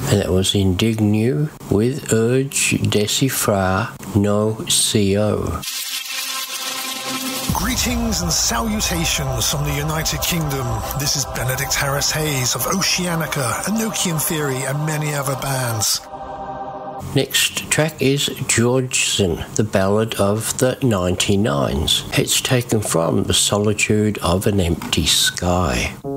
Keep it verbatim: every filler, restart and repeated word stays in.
And that was Indignu with Urge Decifrar No C O. Greetings and salutations from the United Kingdom. This is Benedict Harris Hayes of Oceanica, Enochian Theory, and many other bands. Next track is Georgeson, the Ballad of the ninety-nines. It's taken from The Solitude of an Empty Sky.